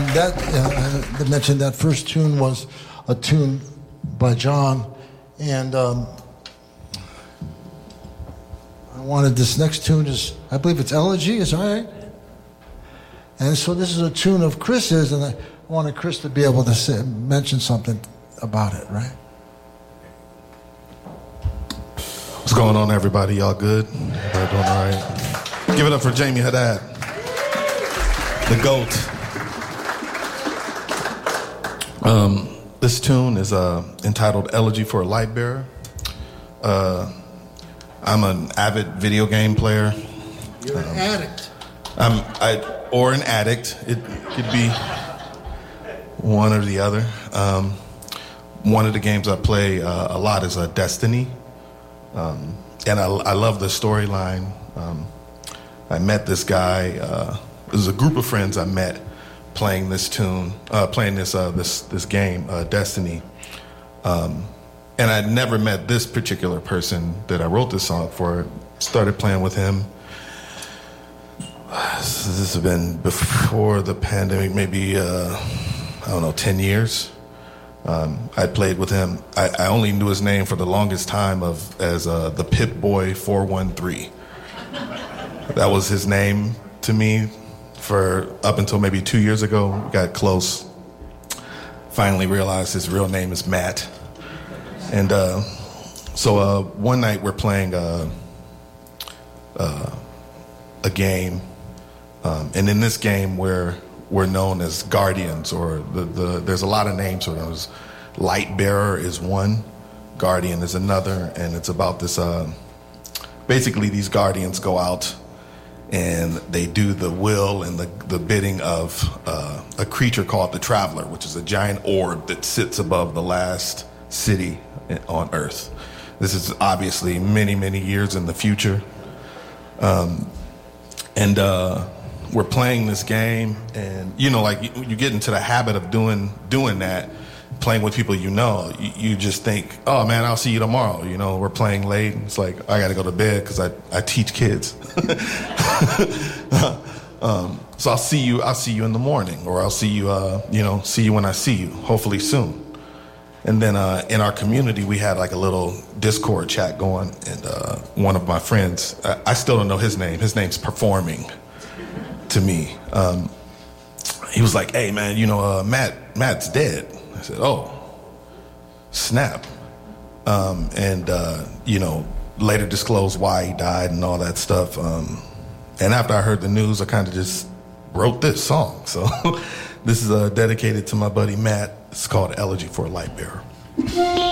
I mentioned that first tune was a tune by John, and I wanted this next tune I believe it's Elegy, is that right? And so this is a tune of Chris's, and I wanted Chris to be able to mention something about it, right? What's going on, everybody? Y'all good? Everybody doing all right? Give it up for Jamie Haddad, the GOAT. This tune is entitled Elegy for a Light Bearer. I'm an avid video game player. You're an addict. Or an addict. It could be one or the other. One of the games I play a lot is Destiny. And I love the storyline. I met this guy. It was a group of friends I met playing this tune, playing this game, Destiny. And I'd never met this particular person that I wrote this song for. Started playing with him. This has been before the pandemic, maybe, 10 years. I played with him. I only knew his name for the longest time as the Pip Boy 413. That was his name to me for up until maybe 2 years ago. We got close. Finally realized his real name is Matt. And so one night we're playing a game. And in this game we're known as guardians, or there's a lot of names for those. Light Bearer is one, Guardian is another, and it's about this, basically these guardians go out and they do the will and the bidding of a creature called the Traveler, which is a giant orb that sits above the last city on Earth. This is obviously many, many years in the future. We're playing this game, and you get into the habit of doing that, playing with people you just think, oh man, I'll see you tomorrow. We're playing late, and it's like, I gotta go to bed because I teach kids. So I'll see you in the morning, or I'll see you see you when I see you, hopefully soon. And then in our community, we had like a little Discord chat going, and one of my friends, I still don't know his name. His name's Performing to me. He was like, hey man, Matt's dead. I said, oh, snap. Later disclosed why he died and all that stuff. And after I heard the news, I kind of just wrote this song. So this is dedicated to my buddy Matt. It's called Elegy for a Light Bearer.